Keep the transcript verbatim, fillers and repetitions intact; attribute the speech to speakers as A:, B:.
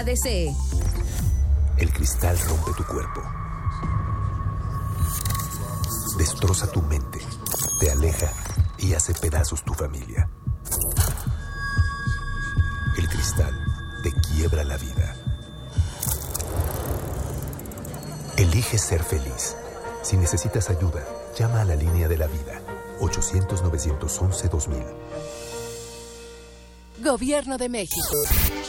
A: D C.
B: El cristal rompe tu cuerpo. Destroza tu mente. Te aleja y hace pedazos tu familia. El cristal te quiebra la vida. Elige ser feliz. Si necesitas ayuda, llama a la línea de la vida. ochocientos, novecientos once, dos mil.
A: Gobierno de México.